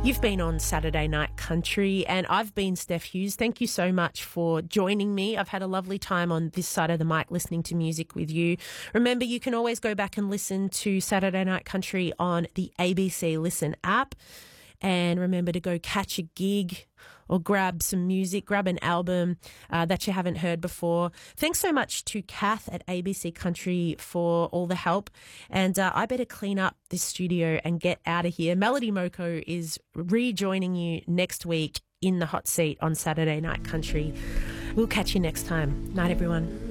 You've been on Saturday Night Country and I've been Steph Hughes. Thank you so much for joining me. I've had a lovely time on this side of the mic listening to music with you. Remember, you can always go back and listen to Saturday Night Country on the ABC Listen app. And remember to go catch a gig or grab some music, grab an album that you haven't heard before. Thanks so much to Kath at ABC Country for all the help. And I better clean up this studio and get out of here. Melody Moko is rejoining you next week in the hot seat on Saturday Night Country. We'll catch you next time. Night, everyone.